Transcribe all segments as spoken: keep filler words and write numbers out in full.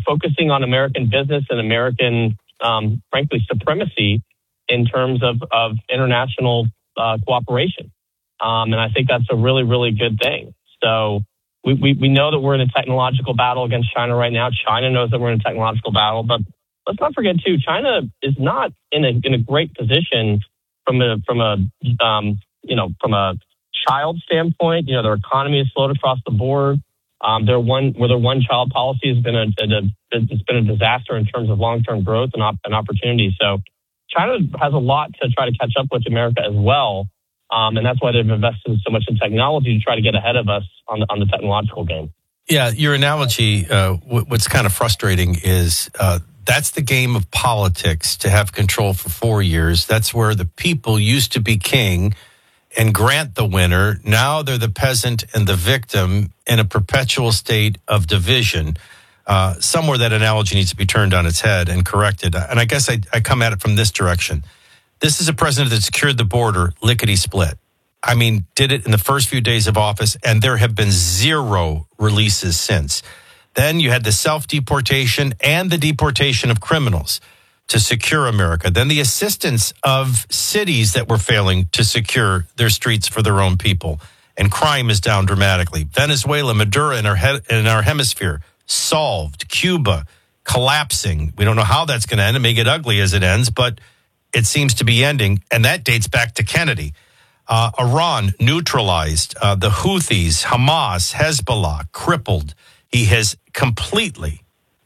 focusing on American business and American, um, frankly, supremacy in terms of, of international uh, cooperation. Um, and I think that's a really, really good thing. So we, we, we know that we're in a technological battle against China right now. China knows that we're in a technological battle. But let's not forget, too, China is not in a in a great position from a, from a um, you know, from a child standpoint. You know, their economy has slowed across the board. Um, their one, where their one-child policy has been a, a, it's been a disaster in terms of long-term growth and, op, and opportunity. So China has a lot to try to catch up with America as well. Um, and that's why they've invested so much in technology to try to get ahead of us on the, on the technological game. Yeah, your analogy, uh, w- what's kind of frustrating is uh, that's the game of politics, to have control for four years. That's where the people used to be king and grant the winner. Now they're the peasant and the victim in a perpetual state of division. Uh, somewhere that analogy needs to be turned on its head and corrected. And I guess I, I come at it from this direction. This is a president that secured the border lickety-split. I mean, did it in the first few days of office, and there have been zero releases since. Then you had the self-deportation and the deportation of criminals to secure America. Then the assistance of cities that were failing to secure their streets for their own people. And crime is down dramatically. Venezuela, Maduro in our, he- in our hemisphere, solved. Cuba, collapsing. We don't know how that's going to end. It may get ugly as it ends, but it seems to be ending, and that dates back to Kennedy. Uh, Iran neutralized. Uh, the Houthis, Hamas, Hezbollah crippled. He has completely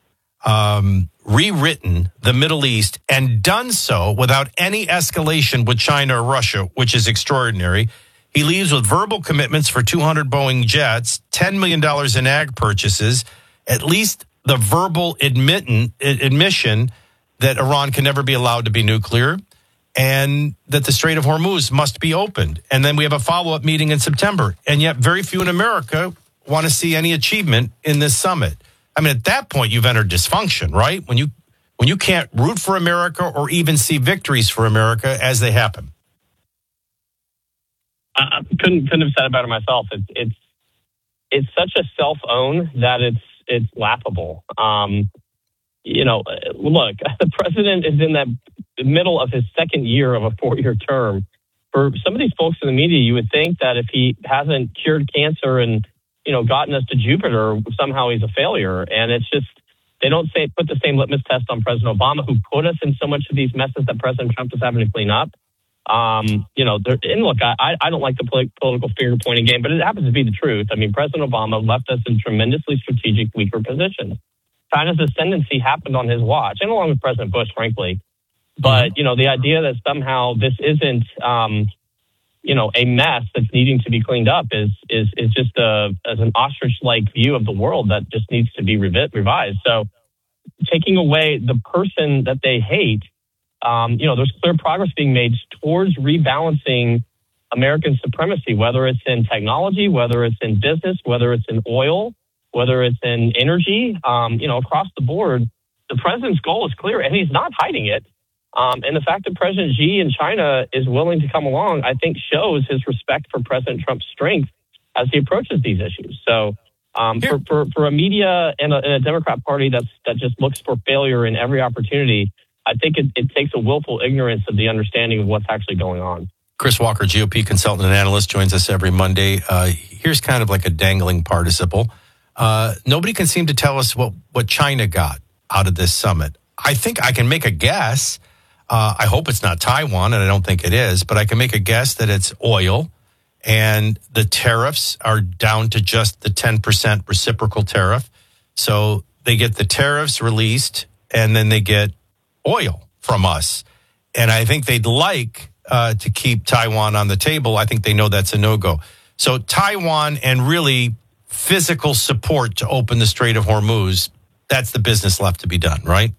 um, rewritten the Middle East and done so without any escalation with China or Russia, which is extraordinary. He leaves with verbal commitments for two hundred Boeing jets, ten million dollars in ag purchases, at least the verbal admitting, admission that Iran can never be allowed to be nuclear, and that the Strait of Hormuz must be opened. And then we have a follow-up meeting in September. And yet very few in America want to see any achievement in this summit. I mean, at that point, you've entered dysfunction, right? When you when you can't root for America or even see victories for America as they happen. I couldn't couldn't have said it better myself. It's it's it's such a self-own that it's it's laughable. Um, you know, look, the president is in that middle of his second year of a four-year term. For some of these folks in the media, you would think that if he hasn't cured cancer and, you know, gotten us to Jupiter, somehow he's a failure. And it's just, they don't say put the same litmus test on President Obama, who put us in so much of these messes that President Trump is having to clean up. Um, you know, and look, I, I don't like the political finger pointing game, but it happens to be the truth. I mean, President Obama left us in tremendously strategic, weaker positions. China's ascendancy happened on his watch, and along with President Bush, frankly. But, you know, the idea that somehow this isn't, um, you know, a mess that's needing to be cleaned up is is is just a, as an ostrich-like view of the world that just needs to be revi- revised. So taking away the person that they hate, um, you know, there's clear progress being made towards rebalancing American supremacy, whether it's in technology, whether it's in business, whether it's in oil, whether it's in energy, um, you know, across the board. The president's goal is clear, and he's not hiding it. Um, and the fact that President Xi in China is willing to come along, I think, shows his respect for President Trump's strength as he approaches these issues. So um, for, for, for a media and a, and a Democrat Party that's, that just looks for failure in every opportunity, I think it, it takes a willful ignorance of the understanding of what's actually going on. Chris Walker, G O P consultant and analyst, joins us every Monday. Uh, here's kind of like a dangling participle. Uh, nobody can seem to tell us what, what China got out of this summit. I think I can make a guess. Uh, I hope it's not Taiwan, and I don't think it is, but I can make a guess that it's oil, and the tariffs are down to just the ten percent reciprocal tariff. So they get the tariffs released, and then they get oil from us. And I think they'd like uh, to keep Taiwan on the table. I think they know that's a no-go. So Taiwan and really physical support to open the Strait of Hormuz, that's the business left to be done, right?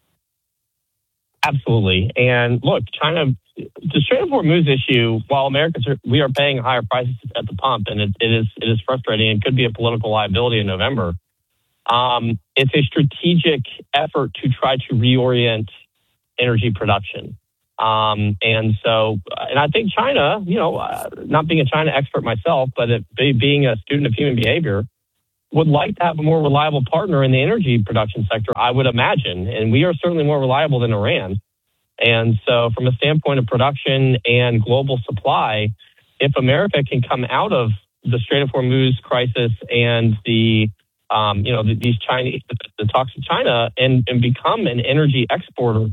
Absolutely. And look, China, the Strait of Hormuz issue, while Americans are, we are paying higher prices at the pump, and it, it is it is frustrating and could be a political liability in November. Um, it's a strategic effort to try to reorient energy production. Um, and so, and I think China, you know, uh, not being a China expert myself, but it, being a student of human behavior, would like to have a more reliable partner in the energy production sector, I would imagine. And we are certainly more reliable than Iran. And so from a standpoint of production and global supply, if America can come out of the Strait of Hormuz crisis and the, um, you know, the, these Chinese, the talks with China and, and become an energy exporter,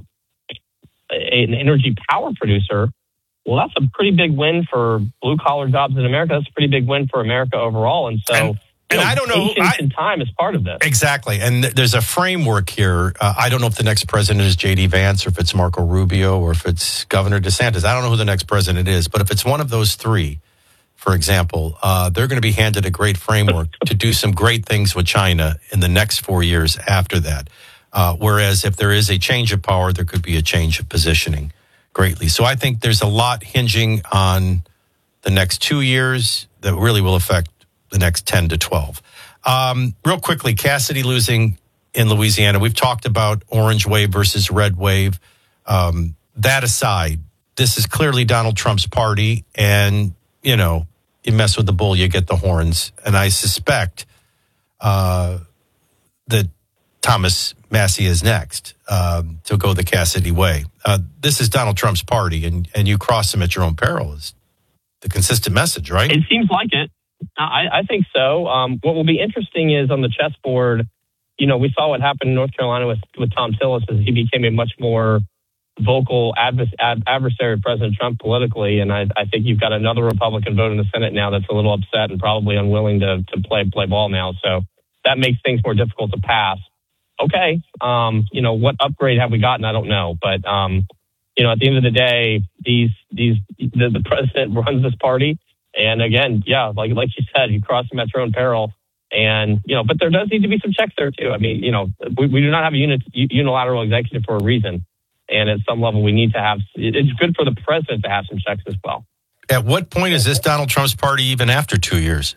an energy power producer, well, that's a pretty big win for blue collar jobs in America. That's a pretty big win for America overall. And so, and, and know, I don't know, patience I, and time is part of this. Exactly. And th- there's a framework here. Uh, I don't know if the next president is J D Vance or if it's Marco Rubio or if it's Governor DeSantis. I don't know who the next president is, but if it's one of those three, for example, uh, they're going to be handed a great framework to do some great things with China in the next four years after that. Uh, whereas if there is a change of power, there could be a change of positioning greatly. So I think there's a lot hinging on the next two years that really will affect the next ten to twelve. Um, real quickly, Cassidy losing in Louisiana. We've talked about orange wave versus red wave. Um, that aside, this is clearly Donald Trump's party. And, you know, you mess with the bull, you get the horns. And I suspect uh, that Thomas Massie is next um, to go the Cassidy way. Uh, this is Donald Trump's party, and, and you cross him at your own peril is the consistent message, right? It seems like it. I, I think so. Um, what will be interesting is on the chessboard, you know, we saw what happened in North Carolina with, with Tom Tillis as he became a much more vocal advers- ad- adversary of President Trump politically. And I, I think you've got another Republican vote in the Senate now that's a little upset and probably unwilling to, to play play ball now. So that makes things more difficult to pass. Okay. Um, you know, what upgrade have we gotten? I don't know. But, um, you know, at the end of the day, these these the, the president runs this party. And again, yeah, like like you said, you cross them at your own peril. And, you know, but there does need to be some checks there, too. I mean, you know, we, we do not have a unit, unilateral executive for a reason. And at some level, we need to have, it's good for the president to have some checks as well. At what point is this Donald Trump's party even after two years?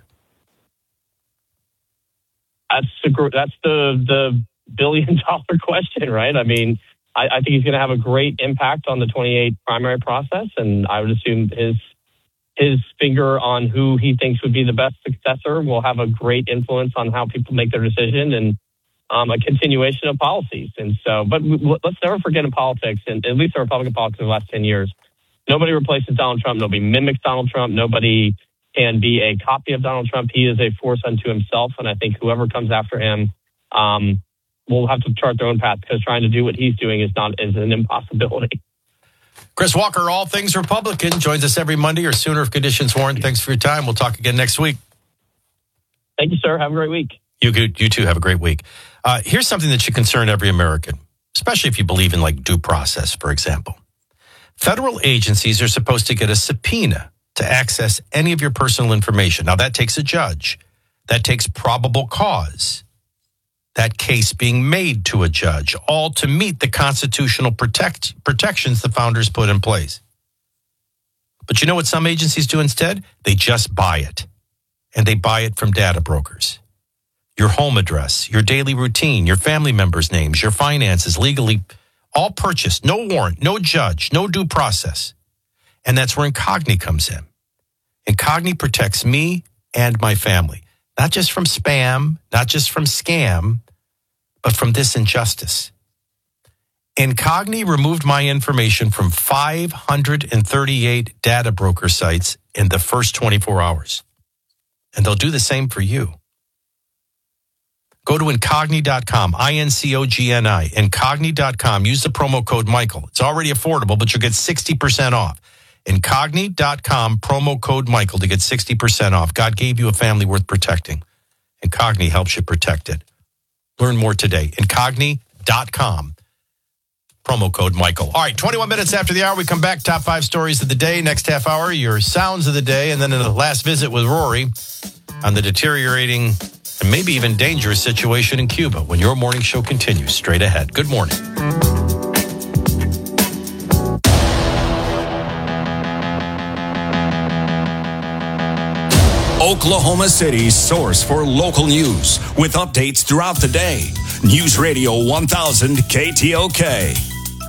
That's the, that's the, the billion dollar question, right? I mean, I, I think he's going to have a great impact on the twenty-eight primary process. And I would assume his his finger on who he thinks would be the best successor will have a great influence on how people make their decision and um, a continuation of policies. And so, but let's never forget in politics, and at least in Republican politics in the last ten years, nobody replaces Donald Trump. Nobody mimics Donald Trump. Nobody can be a copy of Donald Trump. He is a force unto himself. And I think whoever comes after him um, will have to chart their own path, because trying to do what he's doing is not is an impossibility. Chris Walker, All Things Republican, joins us every Monday or sooner if conditions warrant. Thanks for your time. We'll talk again next week. Thank you, sir. Have a great week. You, you too. Have a great week. Uh, here's something that should concern every American, especially if you believe in like due process, for example. Federal agencies are supposed to get a subpoena to access any of your personal information. Now, that takes a judge. That takes probable cause. That case being made to a judge, all to meet the constitutional protect, protections the founders put in place. But you know what some agencies do instead? They just buy it. And they buy it from data brokers. Your home address, your daily routine, your family members' names, your finances, legally, all purchased. No warrant, no judge, no due process. And that's where Incogni comes in. Incogni protects me and my family. Not just from spam, not just from scam, but from this injustice. Incogni removed my information from five hundred thirty-eight data broker sites in the first twenty-four hours. And they'll do the same for you. Go to Incogni dot com, I N C O G N I, Incogni dot com. Use the promo code Michael. It's already affordable, but you'll get sixty percent off. Incogni dot com, promo code Michael to get sixty percent off. God gave you a family worth protecting. Incogni helps you protect it. Learn more today. Incogni dot com, promo code Michael. All right, twenty-one minutes after the hour, we come back. Top five stories of the day. Next half hour, your sounds of the day. And then in the last visit with Rory on the deteriorating and maybe even dangerous situation in Cuba when your morning show continues straight ahead. Good morning. Oklahoma City's source for local news with updates throughout the day. News Radio one thousand K T O K.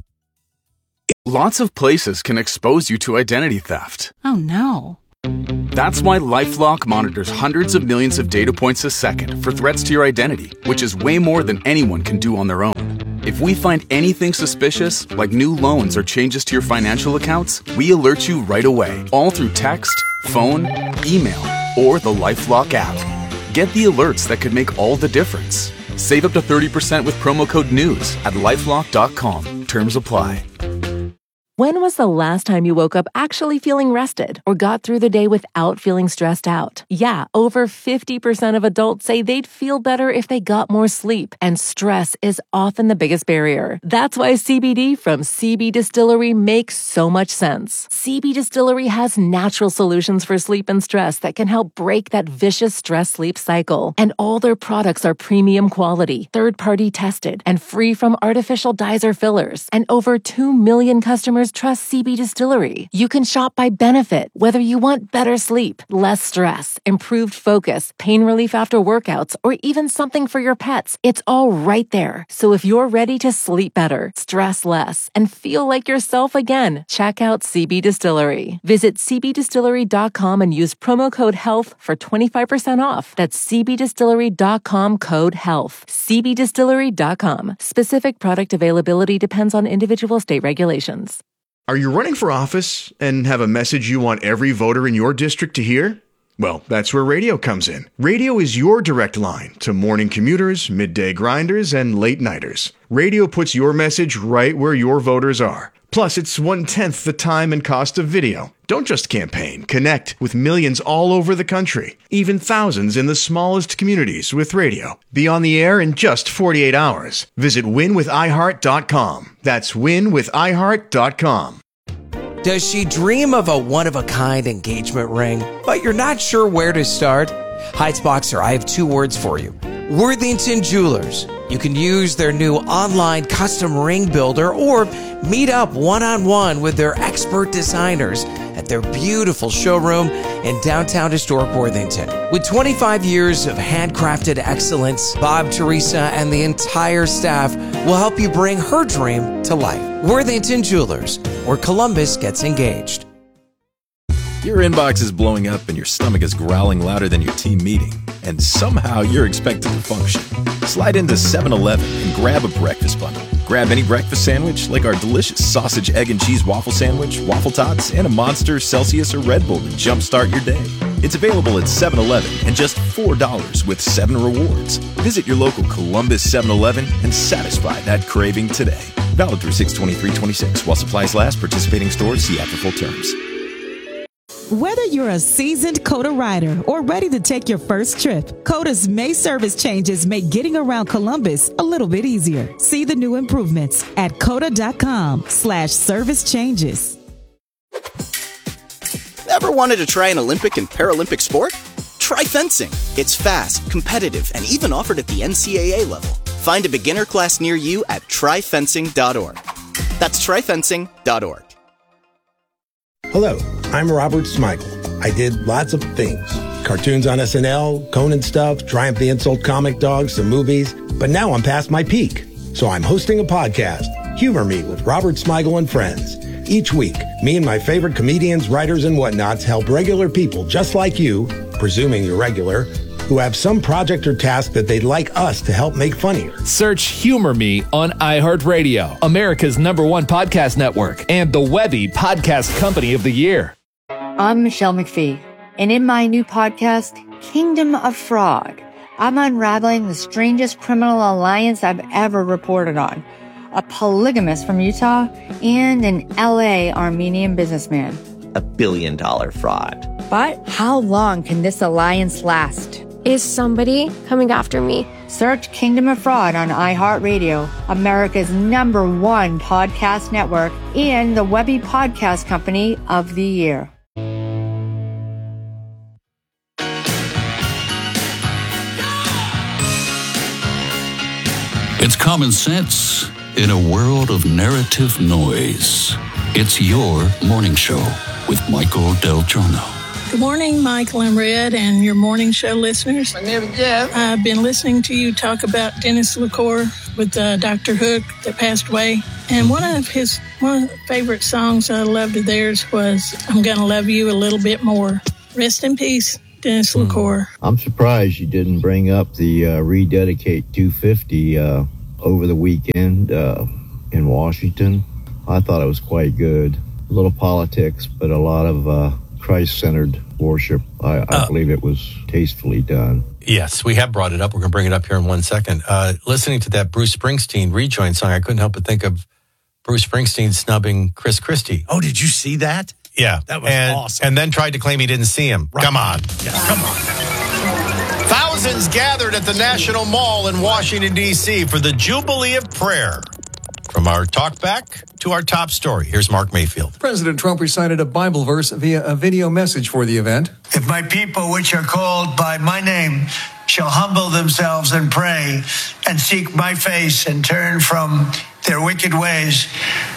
Lots of places can expose you to identity theft. Oh, no. That's why LifeLock monitors hundreds of millions of data points a second for threats to your identity, which is way more than anyone can do on their own. If we find anything suspicious, like new loans or changes to your financial accounts, we alert you right away, all through text, phone, email, or the LifeLock app. Get the alerts that could make all the difference. Save up to thirty percent with promo code NEWS at lifelock dot com. Terms apply. When was the last time you woke up actually feeling rested or got through the day without feeling stressed out? Yeah, over fifty percent of adults say they'd feel better if they got more sleep, and stress is often the biggest barrier. That's why C B D from C B Distillery makes so much sense. C B Distillery has natural solutions for sleep and stress that can help break that vicious stress-sleep cycle. And all their products are premium quality, third-party tested, and free from artificial dyes or fillers. And over two million customers trust C B Distillery. You can shop by benefit, whether you want better sleep, less stress, improved focus, pain relief after workouts, or even something for your pets. It's all right there. So if you're ready to sleep better, stress less, and feel like yourself again, check out C B Distillery. Visit c b distillery dot com and use promo code HEALTH for twenty-five percent off. That's c b distillery dot com code HEALTH. c b distillery dot com. Specific product availability depends on individual state regulations. Are you running for office and have a message you want every voter in your district to hear? Well, that's where radio comes in. Radio is your direct line to morning commuters, midday grinders, and late nighters. Radio puts your message right where your voters are. Plus, it's one-tenth the time and cost of video. Don't just campaign. Connect with millions all over the country, even thousands in the smallest communities with radio. Be on the air in just forty-eight hours. Visit win with i heart dot com. That's win with i heart dot com. Does she dream of a one-of-a-kind engagement ring, but you're not sure where to start? Heights Boxer, I have two words for you. Worthington Jewelers. You can use their new online custom ring builder or meet up one-on-one with their expert designers at their beautiful showroom in downtown historic Worthington. With twenty-five years of handcrafted excellence, Bob, Teresa, and the entire staff will help you bring her dream to life. Worthington Jewelers, where Columbus gets engaged. Your inbox is blowing up and your stomach is growling louder than your team meeting, and somehow you're expected to function. Slide into seven eleven and grab a breakfast bundle. Grab any breakfast sandwich like our delicious sausage, egg, and cheese waffle sandwich, waffle tots, and a Monster, Celsius, or Red Bull to jumpstart your day. It's available at seven eleven and just four dollars with seven rewards. Visit your local Columbus seven eleven and satisfy that craving today. Valid through six twenty-three twenty-six while supplies last. Participating stores, see app for full terms. Whether you're a seasoned Coda rider or ready to take your first trip, Coda's May service changes make getting around Columbus a little bit easier. See the new improvements at coda.com slash service changes. Ever wanted to try an Olympic and Paralympic sport? Try fencing. It's fast, competitive, and even offered at the N C A A level. Find a beginner class near you at try fencing dot org. That's try fencing dot org. Hello, I'm Robert Smigel. I did lots of things. Cartoons on S N L, Conan stuff, Triumph the Insult comic dogs, some movies. But now I'm past my peak. So I'm hosting a podcast, Humor Me with Robert Smigel and Friends. Each week, me and my favorite comedians, writers, and whatnots help regular people just like you, presuming you're regular, who have some project or task that they'd like us to help make funnier. Search Humor Me on iHeartRadio, America's number one podcast network, and the Webby Podcast Company of the Year. I'm Michelle McPhee, and in my new podcast, Kingdom of Fraud, I'm unraveling the strangest criminal alliance I've ever reported on. A polygamist from Utah and an L A Armenian businessman. A billion dollar fraud. But how long can this alliance last? Is somebody coming after me? Search Kingdom of Fraud on iHeartRadio, America's number one podcast network, and the Webby Podcast Company of the Year. It's common sense in a world of narrative noise. It's your morning show with Michael Del Giorno. Good morning, Michael and Red, and your morning show listeners. My name is Jeff. I've been listening to you talk about Dennis LaCour with uh, Doctor Hook that passed away. And one of his one of the favorite songs I loved of theirs was I'm Gonna Love You a Little Bit More. Rest in peace, Dennis LaCour. I'm surprised you didn't bring up the uh, Rededicate two fifty uh, over the weekend uh, in Washington. I thought it was quite good. A little politics, but a lot of uh, Christ-centered worship. I, I uh, believe it was tastefully done. Yes, we have brought it up. We're going to bring it up here in one second. Uh, listening to that Bruce Springsteen rejoin song, I couldn't help but think of Bruce Springsteen snubbing Chris Christie. Oh, did you see that? Yeah. That was and, awesome. And then tried to claim he didn't see him. Right. Come on. Yeah, come on. Thousands gathered at the National Mall in Washington, D C for the Jubilee of Prayer. From our talk back to our top story, here's Mark Mayfield. President Trump recited a Bible verse via a video message for the event. If my people, which are called by my name, shall humble themselves and pray and seek my face and turn from their wicked ways,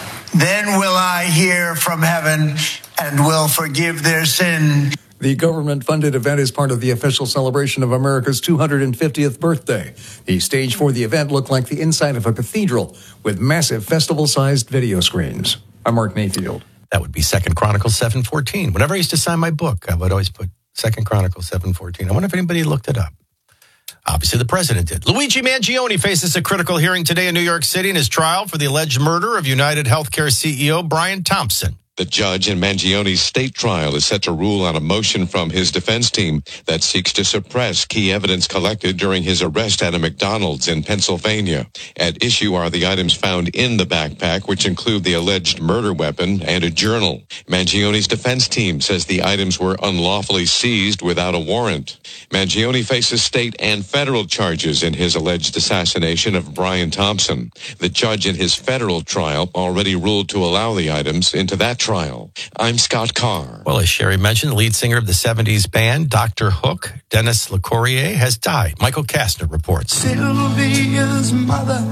then will I hear from heaven and will forgive their sin. The government-funded event is part of the official celebration of America's two hundred fiftieth birthday. The stage for the event looked like the inside of a cathedral with massive festival-sized video screens. I'm Mark Mayfield. That would be Second Chronicles seven fourteen. Whenever I used to sign my book, I would always put Second Chronicles seven fourteen. I wonder if anybody looked it up. Obviously, the president did. Luigi Mangione faces a critical hearing today in New York City in his trial for the alleged murder of United Healthcare C E O Brian Thompson. The judge in Mangione's state trial is set to rule on a motion from his defense team that seeks to suppress key evidence collected during his arrest at a McDonald's in Pennsylvania. At issue are the items found in the backpack, which include the alleged murder weapon and a journal. Mangione's defense team says the items were unlawfully seized without a warrant. Mangione faces state and federal charges in his alleged assassination of Brian Thompson. The judge in his federal trial already ruled to allow the items into that trial. Trial. I'm Scott Carr. Well, as Sherry mentioned, the lead singer of the seventies band, Doctor Hook, Dennis LeCourrier, has died. Michael Kastner reports. Sylvia's mother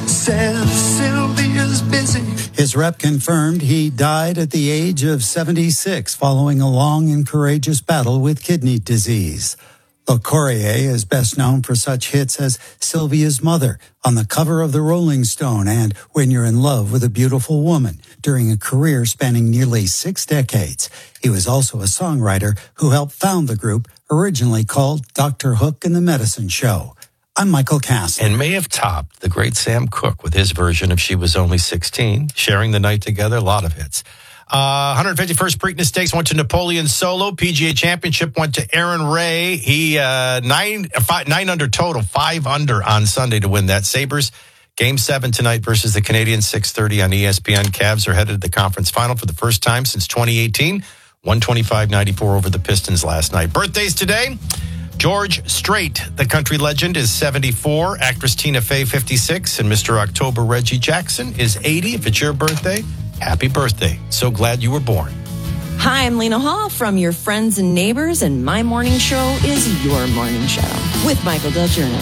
says Sylvia's busy. His rep confirmed he died at the age of seventy-six following a long and courageous battle with kidney disease. LeCourrier is best known for such hits as Sylvia's Mother, on the cover of the Rolling Stone, and When You're in Love with a Beautiful Woman, during a career spanning nearly six decades. He was also a songwriter who helped found the group, originally called Doctor Hook and the Medicine Show. I'm Michael Kastner. And may have topped the great Sam Cooke with his version of She Was Only sixteen, Sharing the Night Together, a lot of hits. Uh, one hundred fifty-first Preakness Stakes went to Napoleon Solo. P G A Championship went to Aaron Ray. He, uh, nine, five, nine under total, five under on Sunday to win that. Sabres, game seven tonight versus the Canadiens, six thirty on E S P N. Cavs are headed to the conference final for the first time since twenty eighteen. one twenty-five ninety-four over the Pistons last night. Birthdays today. George Strait, the country legend, is seventy-four. Actress Tina Fey, fifty-six. And Mister October Reggie Jackson is eighty. If it's your birthday, happy birthday. So glad you were born. Hi, I'm Lena Hall from Your Friends and Neighbors, and my morning show is Your Morning Show with Michael Del Giorno.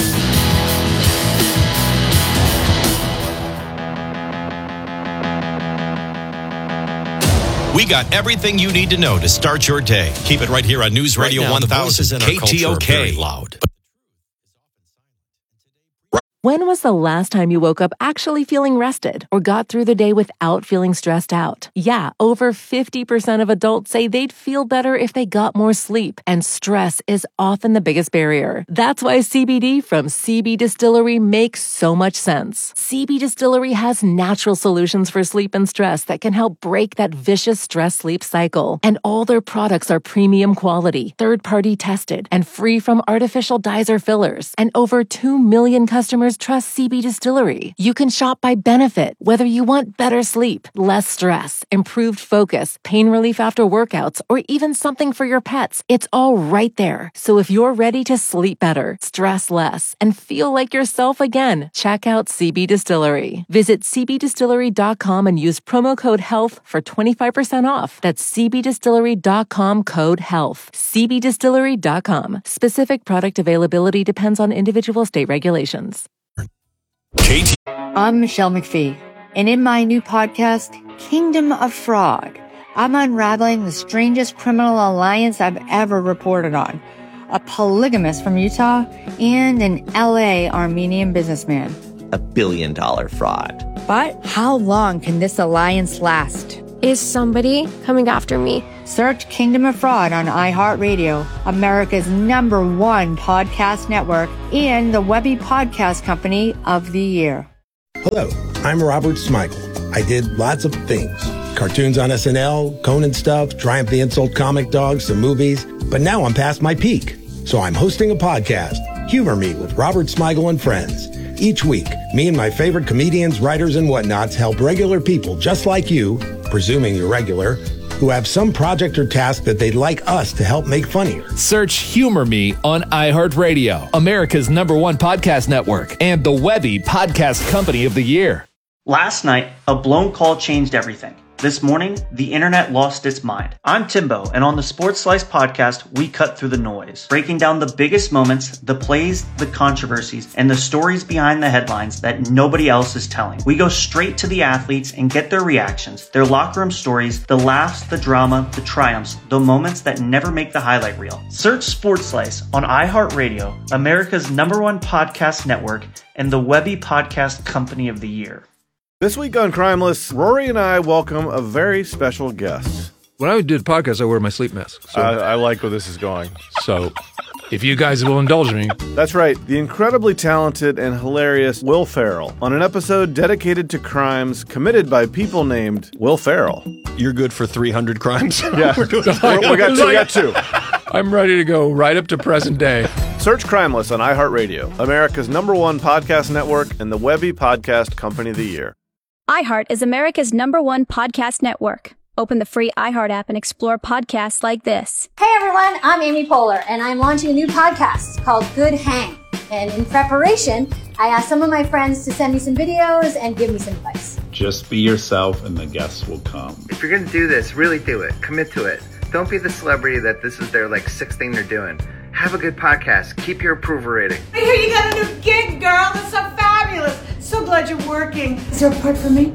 We got everything you need to know to start your day. Keep it right here on News Radio right now, one thousand K T O K. Loud. When was the last time you woke up actually feeling rested or got through the day without feeling stressed out? Yeah, over fifty percent of adults say they'd feel better if they got more sleep, and stress is often the biggest barrier. That's why C B D from C B Distillery makes so much sense. C B Distillery has natural solutions for sleep and stress that can help break that vicious stress-sleep cycle. And all their products are premium quality, third-party tested, and free from artificial dyes or fillers. And over two million customers trust C B Distillery. You can shop by benefit, whether you want better sleep, less stress, improved focus, pain relief after workouts, or even something for your pets. It's all right there. So if you're ready to sleep better, stress less, and feel like yourself again, check out C B Distillery. Visit c b distillery dot com and use promo code HEALTH for twenty-five percent off. That's c b distillery dot com code HEALTH. c b distillery dot com. Specific product availability depends on individual state regulations. Katie. I'm Michelle McPhee, and in my new podcast, Kingdom of Frog, I'm unraveling the strangest criminal alliance I've ever reported on. A polygamist from Utah and an L A Armenian businessman. A billion dollar fraud. But how long can this alliance last? Is somebody coming after me? Search Kingdom of Fraud on iHeartRadio, America's number one podcast network, and the Webby Podcast Company of the Year. Hello, I'm Robert Smigel. I did lots of things. Cartoons on S N L, Conan stuff, Triumph the Insult Comic Dog, some movies. But now I'm past my peak. So I'm hosting a podcast, Humor Me with Robert Smigel and Friends. Each week, me and my favorite comedians, writers, and whatnots help regular people just like you, presuming you're regular, who have some project or task that they'd like us to help make funnier. Search Humor Me on iHeartRadio, America's number one podcast network, and the Webby Podcast Company of the Year. Last night, a blown call changed everything. This morning, the internet lost its mind. I'm Timbo, and on the Sports Slice podcast, we cut through the noise, breaking down the biggest moments, the plays, the controversies, and the stories behind the headlines that nobody else is telling. We go straight to the athletes and get their reactions, their locker room stories, the laughs, the drama, the triumphs, the moments that never make the highlight reel. Search Sports Slice on iHeartRadio, America's number one podcast network, and the Webby Podcast Company of the Year. This week on Crimeless, Rory and I welcome a very special guest. When I do the podcast, I wear my sleep mask. So. I, I like where this is going. So, if you guys will indulge me. That's right, the incredibly talented and hilarious Will Ferrell on an episode dedicated to crimes committed by people named Will Ferrell. You're good for three hundred crimes? Yeah, we're doing we got two. We got two. I'm ready to go right up to present day. Search Crimeless on iHeartRadio, America's number one podcast network, and the Webby Podcast Company of the Year. iHeart is America's number one podcast network. Open the free iHeart app and explore podcasts like this. Hey everyone, I'm Amy Poehler, and I'm launching a new podcast called Good Hang. And in preparation, I asked some of my friends to send me some videos and give me some advice. Just be yourself and the guests will come. If you're going to do this, really do it. Commit to it. Don't be the celebrity that this is their like sixth thing they're doing. Have a good podcast. Keep your approval rating. I hear you got a new gig, girl. That's so fabulous. So glad you're working. Is there a part for me?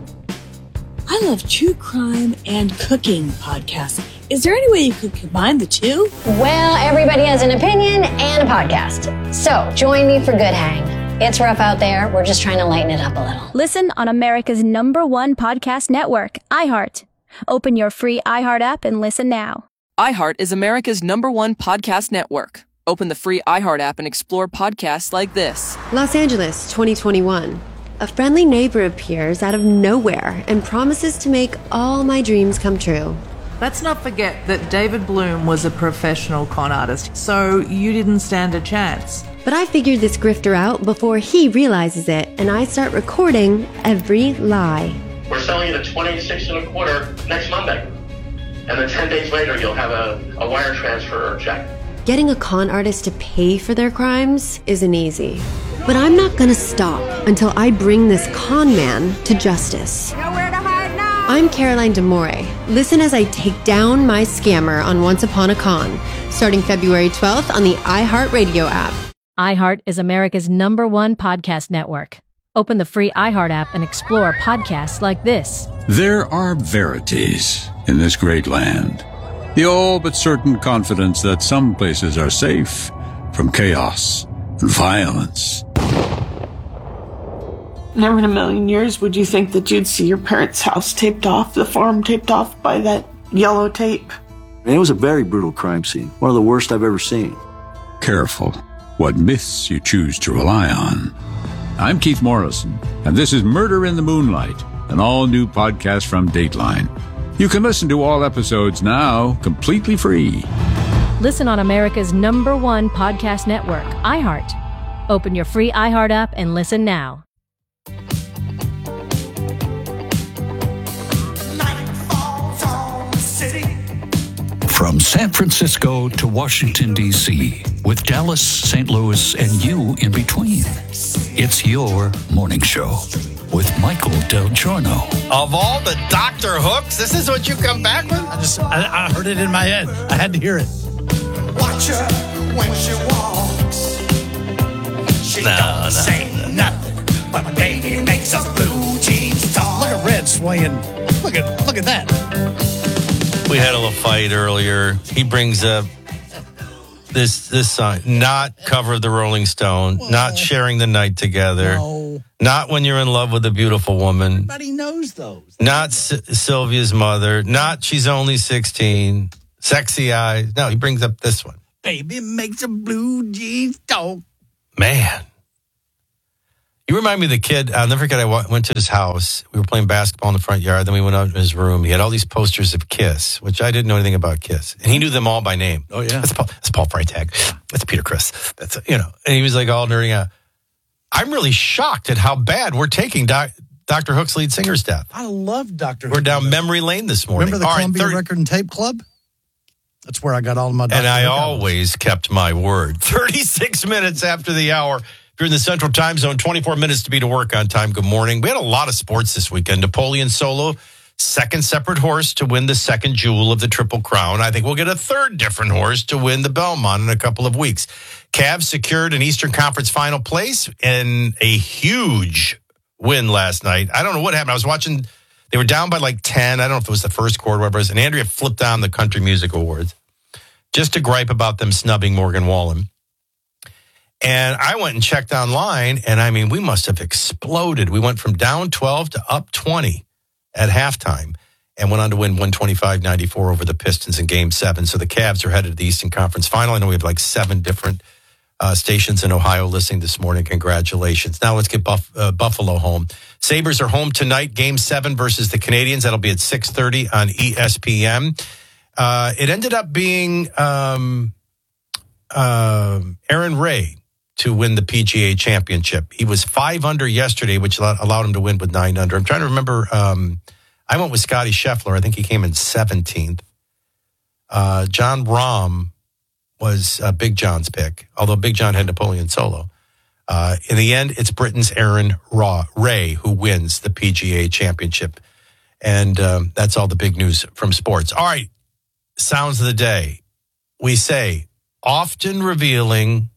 I love true crime and cooking podcasts. Is there any way you could combine the two? Well, everybody has an opinion and a podcast. So join me for Good Hang. It's rough out there. We're just trying to lighten it up a little. Listen on America's number one podcast network, iHeart. Open your free iHeart app and listen now. iHeart is America's number one podcast network. Open the free iHeart app and explore podcasts like this. Los Angeles, twenty twenty-one. A friendly neighbor appears out of nowhere and promises to make all my dreams come true. Let's not forget that David Bloom was a professional con artist, so you didn't stand a chance. But I figured this grifter out before he realizes it, and I start recording every lie. We're selling it at twenty-six and a quarter next Monday. And then ten days later, you'll have a, a wire transfer or check. Getting a con artist to pay for their crimes isn't easy. But I'm not gonna stop until I bring this con man to justice. Nowhere to hide now. I'm Caroline D'Amore. Listen as I take down my scammer on Once Upon a Con, starting February twelfth on the iHeartRadio app. iHeart is America's number one podcast network. Open the free iHeart app and explore podcasts like this. There are verities in this great land. The all but certain confidence that some places are safe from chaos and violence. Never in a million years would you think that you'd see your parents' house taped off, the farm taped off by that yellow tape. It was a very brutal crime scene, one of the worst I've ever seen. Careful what myths you choose to rely on. I'm Keith Morrison, and this is Murder in the Moonlight, an all-new podcast from Dateline. You can listen to all episodes now, completely free. Listen on America's number one podcast network, iHeart. Open your free iHeart app and listen now. From San Francisco to Washington, D C, with Dallas, Saint Louis, and you in between. It's your morning show with Michael Del Giorno. Of all the Doctor Hooks, this is what you come back with? I just, I, I heard it in my head. I had to hear it. Watch her when she walks. She No, don't no, say no. nothing, but baby makes her blue jeans talk. Look at Red swaying. Look at, look at that. We had a little fight earlier. He brings up this this song, not cover the Rolling Stone, not sharing the night together, No. Not when you're in love with a beautiful woman. Everybody knows those. Not S- Sylvia's mother. Not she's only sixteen. Sexy eyes. No, he brings up this one. Baby makes a blue jeans talk. Man. You remind me of the kid. I'll never forget. I went to his house. We were playing basketball in the front yard. Then we went out in his room. He had all these posters of Kiss, which I didn't know anything about Kiss. And he knew them all by name. Oh, yeah. That's Paul, that's Paul Freitag. That's Peter Criss. That's, you know, and he was like all nerding out. I'm really shocked at how bad we're taking Doc, Doctor Hook's lead singer's death. I love Doctor We're down memory lane this morning. Remember the all Columbia right, thirty Record and Tape Club? That's where I got all of my Doctor And I Hook always albums. kept my word. thirty-six minutes after the hour. If you're in the Central Time Zone, twenty-four minutes to be to work on time. Good morning. We had a lot of sports this weekend. Napoleon Solo, second separate horse to win the second jewel of the Triple Crown. I think we'll get a third different horse to win the Belmont in a couple of weeks. Cavs secured an Eastern Conference final place in a huge win last night. I don't know what happened. I was watching, they were down by like ten. I don't know if it was the first quarter or whatever it was. And Andrea flipped on the Country Music Awards just to gripe about them snubbing Morgan Wallen. And I went and checked online, and I mean, we must have exploded. We went from down twelve to up twenty at halftime and went on to win one twenty-five ninety-four over the Pistons in Game seven. So the Cavs are headed to the Eastern Conference Final. I know we have like seven different uh, stations in Ohio listening this morning. Congratulations. Now let's get Buff- uh, Buffalo home. Sabres are home tonight, Game seven versus the Canadiens. That'll be at six thirty on E S P N. Uh, it ended up being um, uh, Aaron Ray to win the P G A Championship. He was five under yesterday, which allowed him to win with nine under. I'm trying to remember. Um, I went with Scotty Scheffler. I think he came in seventeenth. Uh, John Rahm was uh, Big John's pick, although Big John had Napoleon Solo. Uh, in the end, it's Britain's Aaron Raw, Ray who wins the P G A Championship. And um, that's all the big news from sports. All right, sounds of the day. We say, often revealing,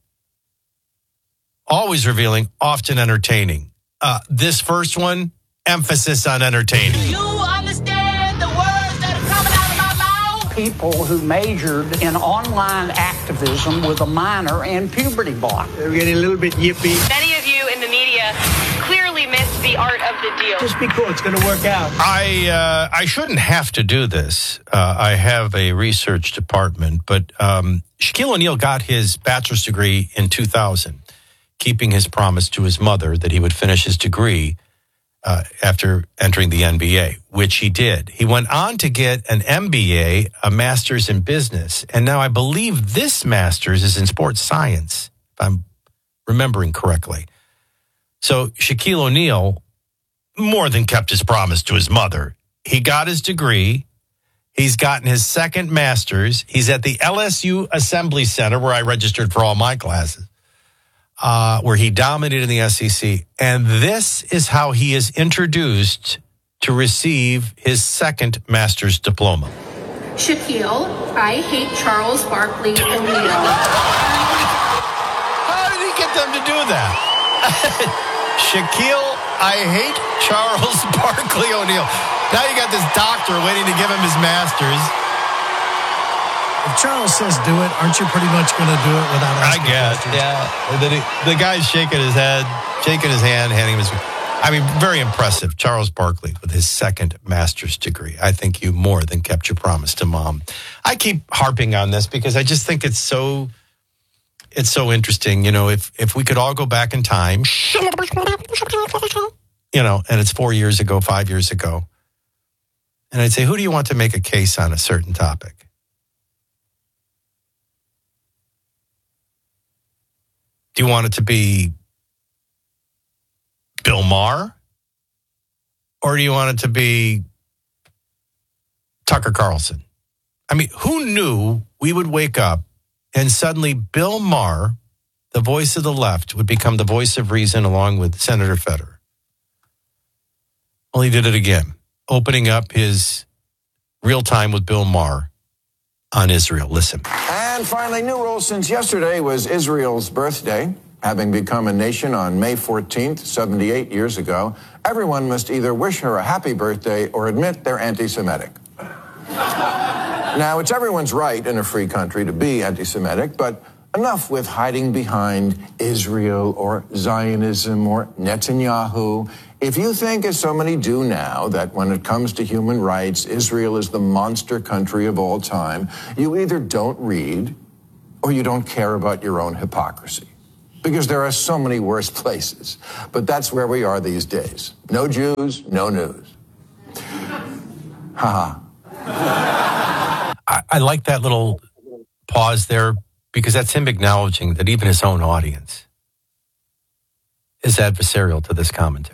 always revealing, often entertaining. Uh, this first one, emphasis on entertaining. Do you understand the words that are coming out of my mouth? People who majored in online activism with a minor in puberty block. They're getting a little bit yippy. Many of you in the media clearly missed the art of the deal. Just be cool. It's going to work out. I uh, I shouldn't have to do this. Uh, I have a research department, but um, Shaquille O'Neal got his bachelor's degree in two thousand, keeping his promise to his mother that he would finish his degree uh, after entering the N B A, which he did. He went on to get an M B A, a master's in business, and now I believe this master's is in sports science, if I'm remembering correctly. So Shaquille O'Neal more than kept his promise to his mother. He got his degree. He's gotten his second master's. He's at the L S U Assembly Center, where I registered for all my classes, uh, where he dominated in the S E C. And this is how he is introduced to receive his second master's diploma. Shaquille, I hate Charles Barkley O'Neal. How did he get them to do that? Shaquille, I hate Charles Barkley O'Neal. Now you got this doctor waiting to give him his master's. If Charles says do it, aren't you pretty much going to do it without asking I guess, questions? yeah. And then he, the guy's shaking his head, shaking his hand, handing him his... I mean, very impressive. Charles Barkley with his second master's degree. I think you more than kept your promise to mom. I keep harping on this because I just think it's so... It's so interesting, you know, if if we could all go back in time, you know, and it's four years ago, five years ago, and I'd say, who do you want to make a case on a certain topic? Do you want it to be Bill Maher? Or do you want it to be Tucker Carlson? I mean, who knew we would wake up and suddenly Bill Maher, the voice of the left, would become the voice of reason along with Senator Federer? Well, he did it again, opening up his Real Time with Bill Maher on Israel. Listen. And finally, new rules since yesterday was Israel's birthday. Having become a nation on May fourteenth, seventy-eight years ago, everyone must either wish her a happy birthday or admit they're anti-Semitic. Now, it's everyone's right in a free country to be anti-Semitic, but Enough with hiding behind Israel or Zionism or Netanyahu. If you think, as so many do now, that when it comes to human rights, Israel is the monster country of all time, you either don't read or you don't care about your own hypocrisy. Because there are so many worse places. But that's where we are these days. No Jews, no news. Ha ha. I, I like that little pause there because that's him acknowledging that even his own audience is adversarial to this commentary.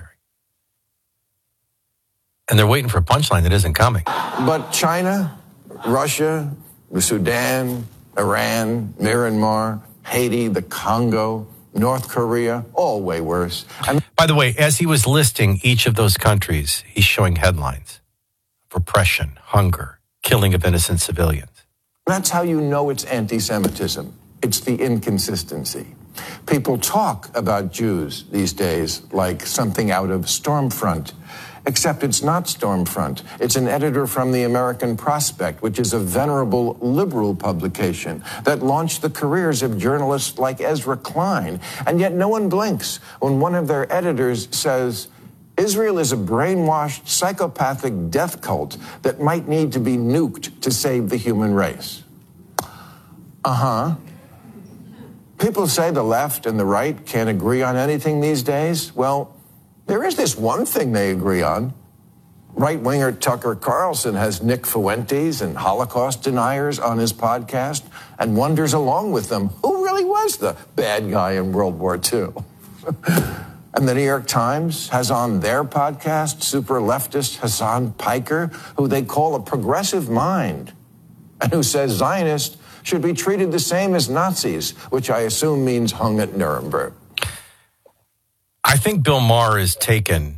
And they're waiting for a punchline that isn't coming. But China, Russia, the Sudan, Iran, Myanmar, Haiti, the Congo, North Korea, all way worse. And by the way, as he was listing each of those countries, he's showing headlines. Repression, hunger, killing of innocent civilians. That's how you know it's anti-Semitism. It's the inconsistency. People talk about Jews these days like something out of Stormfront. Except it's not Stormfront. It's an editor from the American Prospect, which is a venerable liberal publication that launched the careers of journalists like Ezra Klein. And yet no one blinks when one of their editors says, Israel is a brainwashed, psychopathic death cult that might need to be nuked to save the human race. Uh-huh. People say the left and the right can't agree on anything these days. Well, there is this one thing they agree on. Right-winger Tucker Carlson has Nick Fuentes and Holocaust deniers on his podcast and wonders along with them who really was the bad guy in World War Two. And the New York Times has on their podcast super leftist Hassan Piker, who they call a progressive mind, and who says Zionists should be treated the same as Nazis, which I assume means hung at Nuremberg. I think Bill Maher is taken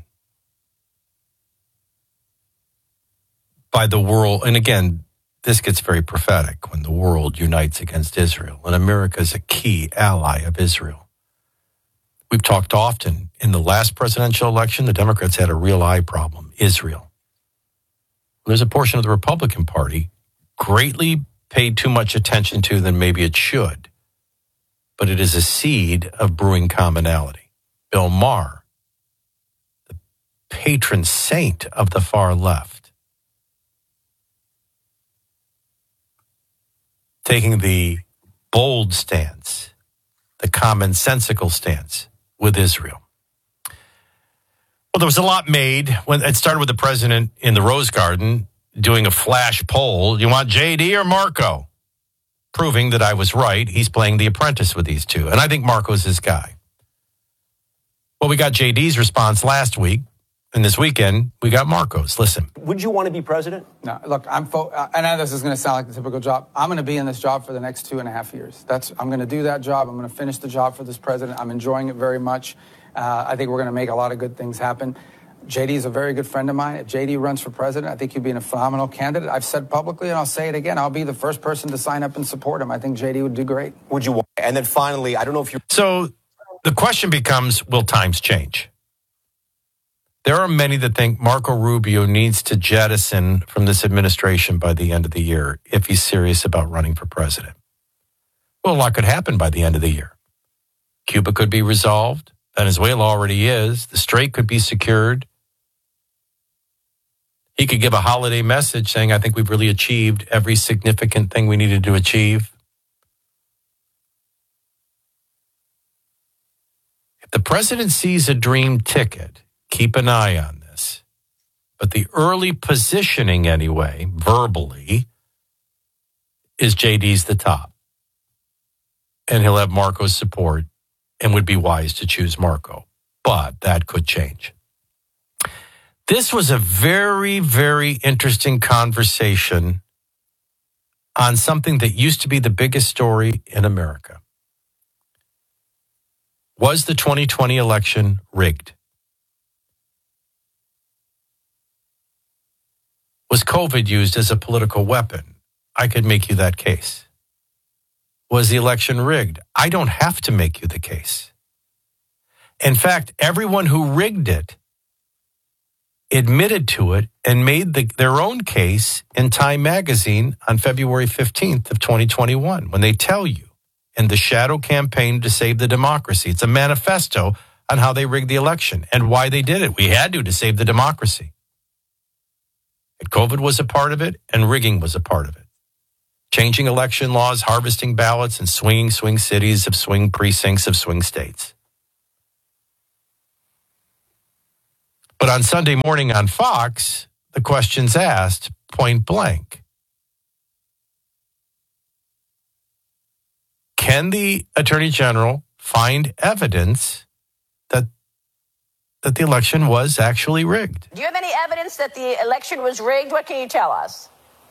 by the world. And again, this gets very prophetic when the world unites against Israel. And America is a key ally of Israel. We've talked often. In the last presidential election, the Democrats had a real eye problem, Israel. There's a portion of the Republican Party greatly paid too much attention to than maybe it should. But it is a seed of brewing commonality. Bill Maher, the patron saint of the far left, taking the bold stance, the commonsensical stance with Israel. Well, there was a lot made when it started with the president in the Rose Garden doing a flash poll. You want J D or Marco? Proving that I was right. He's playing the apprentice with these two. And I think Marco's his guy. Well, we got J D's response last week, and this weekend we got Marco's. Listen. Would you want to be president? No, look, I'm. Fo- I know this is going to sound like the typical job. I'm going to be in this job for the next two and a half years. That's. I'm going to do that job. I'm going to finish the job for this president. I'm enjoying it very much. Uh, I think we're going to make a lot of good things happen. J D is a very good friend of mine. If J D runs for president, I think he'd be a phenomenal candidate. I've said publicly, and I'll say it again, I'll be the first person to sign up and support him. I think J D would do great. Would you want? And then finally, I don't know if you. So the question becomes, will times change? There are many that think Marco Rubio needs to jettison from this administration by the end of the year if he's serious about running for president. Well, a lot could happen by the end of the year. Cuba could be resolved. Venezuela already is. The Strait could be secured. He could give a holiday message saying, I think we've really achieved every significant thing we needed to achieve. If the president sees a dream ticket, keep an eye on this. But the early positioning anyway, verbally, is J D's the top. And he'll have Marco's support and would be wise to choose Marco. But that could change. This was a very, very interesting conversation on something that used to be the biggest story in America. Was the twenty twenty election rigged? Was COVID used as a political weapon? I could make you that case. Was the election rigged? I don't have to make you the case. In fact, everyone who rigged it admitted to it and made the, their own case in Time magazine on February fifteenth of twenty twenty-one when they tell you in the shadow campaign to save the democracy. It's a manifesto on how they rigged the election and why they did it. We had to to save the democracy. And COVID was a part of it, and rigging was a part of it. Changing election laws, harvesting ballots, and swinging swing cities of swing precincts of swing states. But on Sunday morning on Fox, the question's asked point blank. Can the Attorney General find evidence that that the election was actually rigged? Do you have any evidence that the election was rigged? What can you tell us?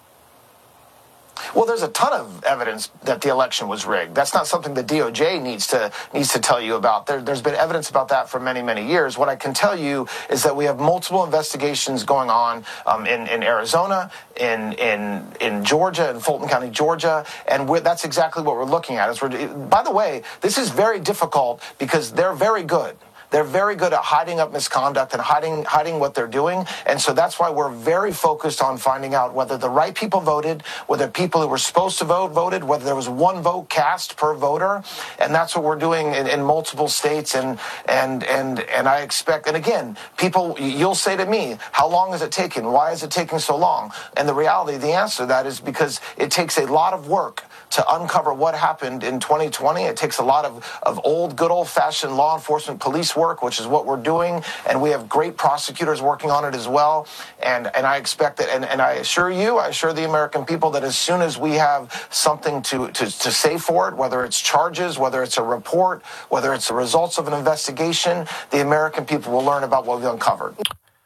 Well, there's a ton of evidence that the election was rigged. That's not something the D O J needs to needs to tell you about. There, there's been evidence about that for many, many years. What I can tell you is that we have multiple investigations going on um, in, in Arizona, in in in Georgia, in Fulton County, Georgia, and we're, that's exactly what we're looking at. Is we're, by the way, this is very difficult because they're very good. They're very good at hiding up misconduct and hiding hiding what they're doing. And so that's why we're very focused on finding out whether the right people voted, whether people who were supposed to vote voted, whether there was one vote cast per voter. And that's what we're doing in, in multiple states. And and and and I expect, and again, people, you'll say to me, how long is it taking? Why is it taking so long? And the reality, the answer to that is because it takes a lot of work to uncover what happened in twenty twenty. It takes a lot of, of old, good old-fashioned law enforcement police work, which is what we're doing, and we have great prosecutors working on it as well. And and I expect that, and, and I assure you, I assure the American people that as soon as we have something to, to, to say for it, whether it's charges, whether it's a report, whether it's the results of an investigation, the American people will learn about what we've uncovered.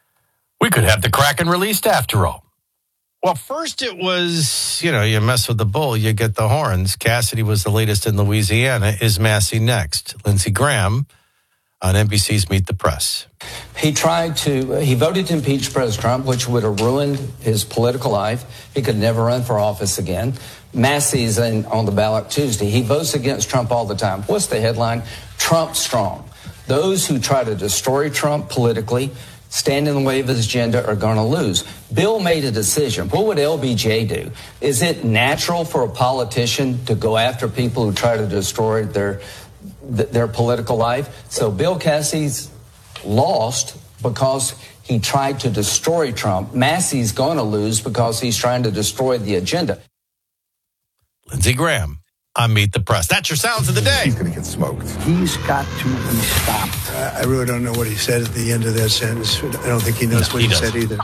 We could have the Kraken released after all. Well, first it was, you know, you mess with the bull, you get the horns. Cassidy was the latest in Louisiana. Is Massey next? Lindsey Graham on N B C's Meet the Press. He tried to, he voted to impeach President Trump, which would have ruined his political life. He could never run for office again. Massey's in, on the ballot Tuesday. He votes against Trump all the time. What's the headline? Trump strong. Those who try to destroy Trump politically, stand in the way of his agenda, are going to lose. Bill made a decision. What would L B J do? Is it natural for a politician to go after people who try to destroy their their political life? So Bill Cassie's lost because he tried to destroy Trump. Massey's going to lose because he's trying to destroy the agenda. Lindsey Graham on Meet the Press. That's your sounds of the day. He's going to get smoked. He's got to be stopped. Uh, I really don't know what he said at the end of that sentence. I don't think he knows no, what he, he said either.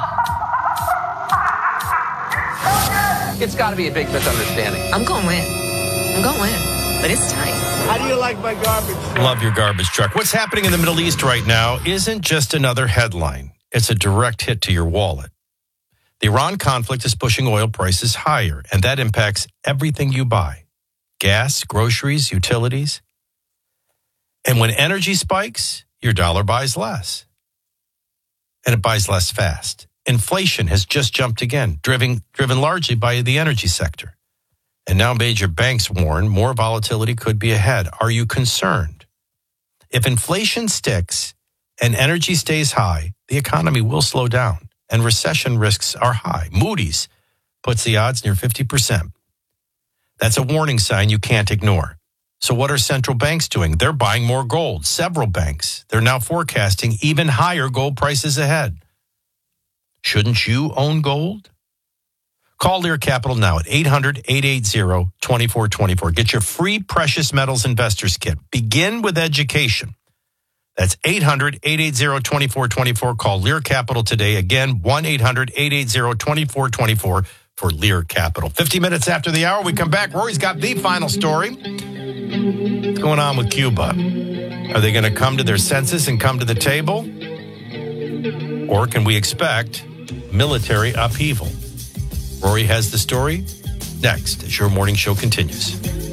It's got to be a big misunderstanding. I'm going to win. I'm going to win. But it's tight. How do you like my garbage truck? Love your garbage truck. What's happening in the Middle East right now isn't just another headline. It's a direct hit to your wallet. The Iran conflict is pushing oil prices higher, and that impacts everything you buy. Gas, groceries, utilities. And when energy spikes, your dollar buys less. And it buys less fast. Inflation has just jumped again, driven, driven largely by the energy sector. And now major banks warn more volatility could be ahead. Are you concerned? If inflation sticks and energy stays high, the economy will slow down and recession risks are high. Moody's puts the odds near fifty percent. That's a warning sign you can't ignore. So what are central banks doing? They're buying more gold. Several banks. They're now forecasting even higher gold prices ahead. Shouldn't you own gold? Call Lear Capital now at eight hundred, eight eight zero, two four two four. Get your free precious metals investors kit. Begin with education. That's eight hundred, eight eight zero, two four two four. Call Lear Capital today. Again, one eight hundred, eight eight zero, two four two four for Lear Capital. fifty minutes after the hour, we come back. Rory's got the final story. What's going on with Cuba? Are they going to come to their senses and come to the table? Or can we expect military upheaval? Rory has the story next as your morning show continues.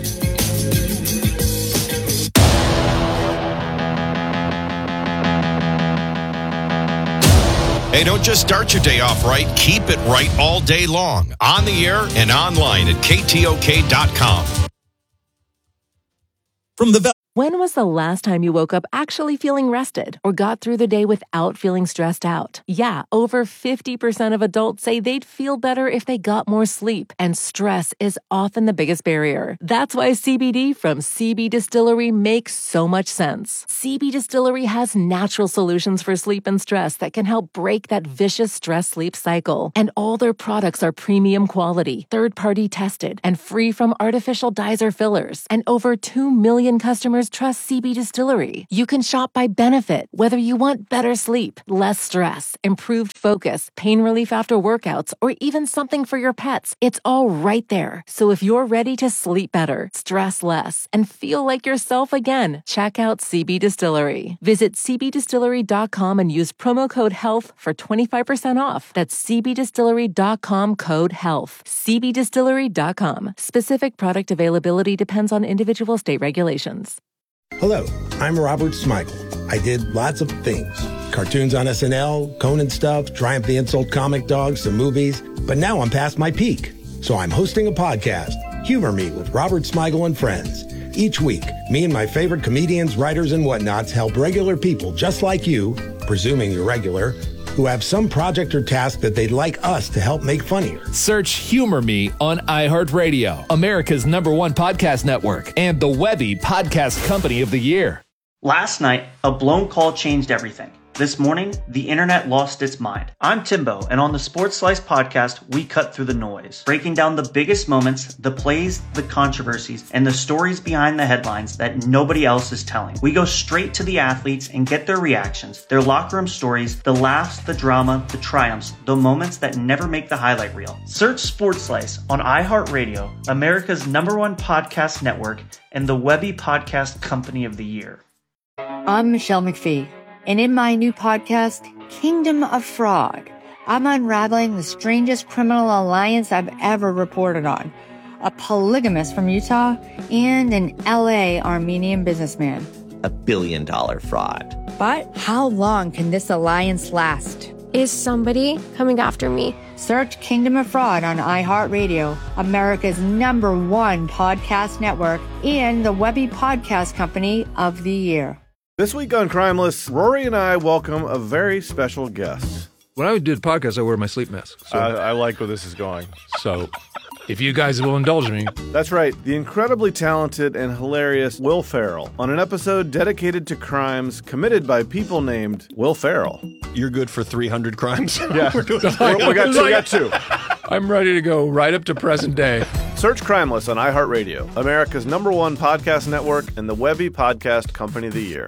Hey, don't just start your day off right. Keep it right all day long. On the air and online at K T O K dot com. From the When was the last time you woke up actually feeling rested or got through the day without feeling stressed out? Yeah, over fifty percent of adults say they'd feel better if they got more sleep, and stress is often the biggest barrier. That's why C B D from C B Distillery makes so much sense. C B Distillery has natural solutions for sleep and stress that can help break that vicious stress-sleep cycle. And all their products are premium quality, third-party tested, and free from artificial dyes or fillers. And over two million customers trust C B Distillery. You can shop by benefit, whether you want better sleep, less stress, improved focus, pain relief after workouts, or even something for your pets. It's all right there. So if you're ready to sleep better, stress less, and feel like yourself again, check out C B Distillery. Visit c b distillery dot com and use promo code HEALTH for twenty-five percent off. That's c b distillery dot com code HEALTH. c b distillery dot com. Specific product availability depends on individual state regulations. Hello, I'm Robert Smigel. I did lots of things. Cartoons on S N L, Conan stuff, Triumph the Insult comic dogs, some movies. But now I'm past my peak. So I'm hosting a podcast, Humor Me with Robert Smigel and Friends. Each week, me and my favorite comedians, writers, and whatnots help regular people just like you, presuming you're regular, who have some project or task that they'd like us to help make funnier. Search Humor Me on iHeartRadio, America's number one podcast network, and the Webby Podcast Company of the Year. Last night, a blown call changed everything. This morning, the internet lost its mind. I'm Timbo, and on the Sports Slice podcast, we cut through the noise, breaking down the biggest moments, the plays, the controversies, and the stories behind the headlines that nobody else is telling. We go straight to the athletes and get their reactions, their locker room stories, the laughs, the drama, the triumphs, the moments that never make the highlight reel. Search Sports Slice on iHeartRadio, America's number one podcast network, and the Webby Podcast Company of the Year. I'm Michelle McPhee. And in my new podcast, Kingdom of Fraud, I'm unraveling the strangest criminal alliance I've ever reported on. A polygamist from Utah and an L A Armenian businessman. A billion dollar fraud. But how long can this alliance last? Is somebody coming after me? Search Kingdom of Fraud on iHeartRadio, America's number one podcast network, and the Webby Podcast Company of the Year. This week on Crimeless, Rory and I welcome a very special guest. When I do the podcast, I wear my sleep mask. So. I, I like where this is going. So, if you guys will indulge me. That's right, the incredibly talented and hilarious Will Ferrell on an episode dedicated to crimes committed by people named Will Ferrell. You're good for three hundred crimes? Yeah, we, we, got two, we got two. I'm ready to go right up to present day. Search Crimeless on iHeartRadio, America's number one podcast network, and the Webby Podcast Company of the Year.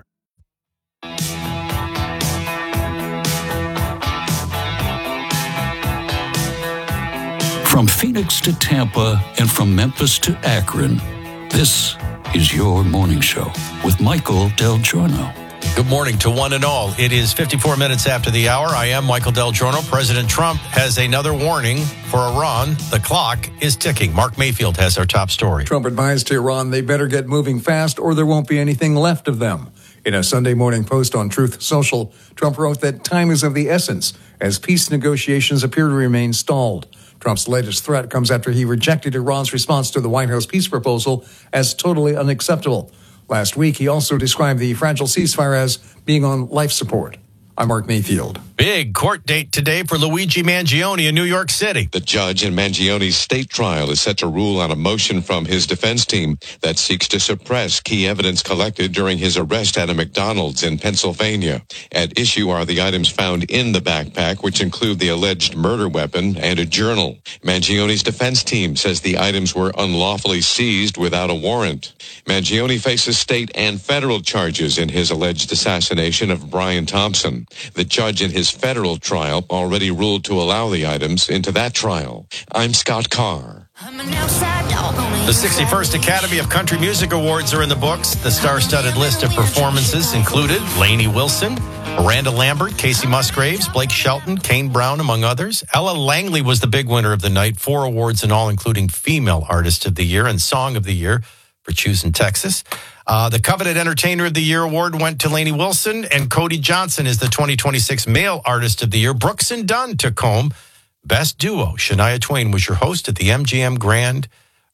From Phoenix to Tampa and from Memphis to Akron, this is your morning show with Michael Del Giorno. Good morning to one and all. It is fifty-four minutes after the hour. I am Michael Del Giorno. President Trump has another warning for Iran. The clock is ticking. Mark Mayfield has our top story. Trump advised to Iran they better get moving fast or there won't be anything left of them. In a Sunday morning post on Truth Social, Trump wrote that time is of the essence as peace negotiations appear to remain stalled. Trump's latest threat comes after he rejected Iran's response to the White House peace proposal as totally unacceptable. Last week, he also described the fragile ceasefire as being on life support. I'm Mark Mayfield. Big court date today for Luigi Mangione in New York City. The judge in Mangione's state trial is set to rule on a motion from his defense team that seeks to suppress key evidence collected during his arrest at a McDonald's in Pennsylvania. At issue are the items found in the backpack, which include the alleged murder weapon and a journal. Mangione's defense team says the items were unlawfully seized without a warrant. Mangione faces state and federal charges in his alleged assassination of Brian Thompson. The judge in his federal trial already ruled to allow the items into that trial. I'm Scott Carr. The sixty-first Academy of Country Music Awards are in the books. The star-studded list of performances included Lainey Wilson, Miranda Lambert, Casey Musgraves, Blake Shelton, Kane Brown, among others. Ella Langley was the big winner of the night. Four awards in all, including Female Artist of the Year and Song of the Year for Choosing Texas. Uh, the coveted Entertainer of the Year award went to Lainey Wilson, and Cody Johnson is the twenty twenty-six Male Artist of the Year. Brooks and Dunn took home Best Duo. Shania Twain was your host at the M G M Grand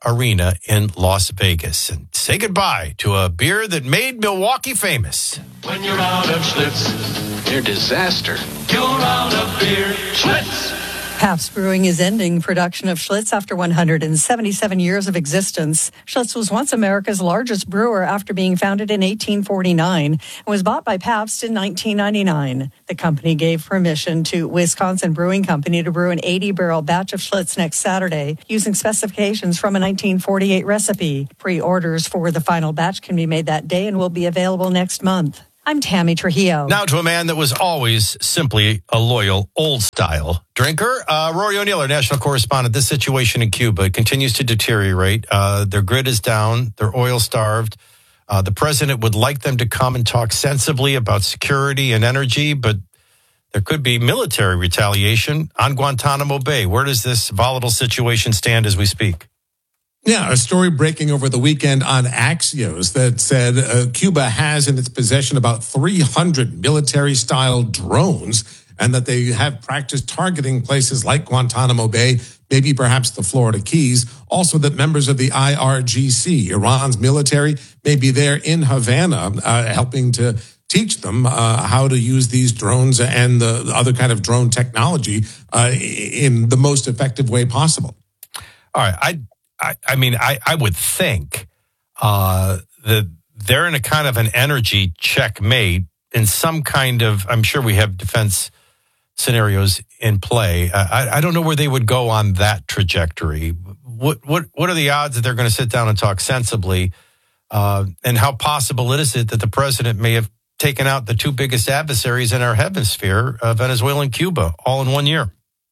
Arena in Las Vegas and say goodbye to a beer that made Milwaukee famous. When you're out of Schlitz, you're disaster. You're out of beer, Schlitz. Pabst Brewing is ending production of Schlitz after one hundred seventy-seven years of existence. Schlitz was once America's largest brewer after being founded in eighteen forty-nine and was bought by Pabst in nineteen ninety-nine. The company gave permission to Wisconsin Brewing Company to brew an eighty-barrel batch of Schlitz next Saturday using specifications from a nineteen forty-eight recipe. Pre-orders for the final batch can be made that day and will be available next month. I'm Tammy Trujillo. Now to a man that was always simply a loyal, old-style drinker. Uh, Rory O'Neill, our national correspondent. This situation in Cuba continues to deteriorate. Uh, their grid is down. They're oil-starved. Uh, the president would like them to come and talk sensibly about security and energy, but there could be military retaliation on Guantanamo Bay. Where does this volatile situation stand as we speak? Yeah, a story breaking over the weekend on Axios that said uh, Cuba has in its possession about three hundred military-style drones and that they have practiced targeting places like Guantanamo Bay, maybe perhaps the Florida Keys. Also that members of the I R G C, Iran's military, may be there in Havana uh, helping to teach them uh, how to use these drones and the, the other kind of drone technology uh, in the most effective way possible. All right, I I, I mean, I, I would think uh, that they're in a kind of an energy checkmate in some kind of, I'm sure we have defense scenarios in play. Uh, I, I don't know where they would go on that trajectory. What what what are the odds that they're going to sit down and talk sensibly? Uh, and how possible is it that the president may have taken out the two biggest adversaries in our hemisphere, uh, Venezuela and Cuba, all in one year?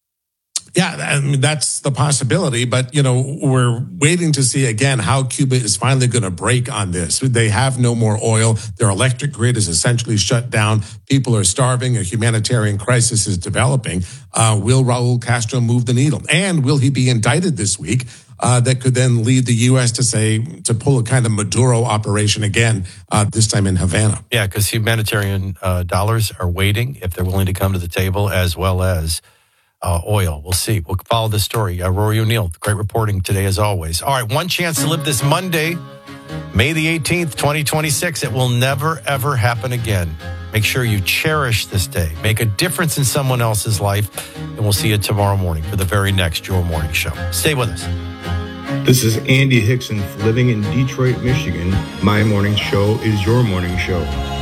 Yeah, I mean, that's the possibility. But, you know, we're waiting to see, again, how Cuba is finally going to break on this. They have no more oil. Their electric grid is essentially shut down. People are starving. A humanitarian crisis is developing. Uh, will Raul Castro move the needle? And will he be indicted this week? Uh, that could then lead the U S to say, to pull a kind of Maduro operation again, uh, this time in Havana. Yeah, because humanitarian uh, dollars are waiting if they're willing to come to the table, as well as Uh, oil. We'll see. We'll follow this story. Uh, Rory O'Neill, great reporting today as always. All right, one chance to live this Monday, May the eighteenth, twenty twenty-six. It will never, ever happen again. Make sure you cherish this day. Make a difference in someone else's life. And we'll see you tomorrow morning for the very next Your Morning Show. Stay with us. This is Andy Hickson living in Detroit, Michigan. My morning show is your morning show.